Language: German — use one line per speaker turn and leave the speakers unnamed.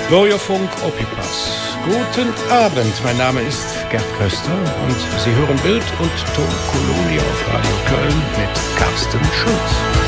Bürgerfunk Opipas. Guten Abend, mein Name ist Gerd Köster und Sie hören Bild und Ton Kolonie auf Radio Köln mit Carsten Schulz.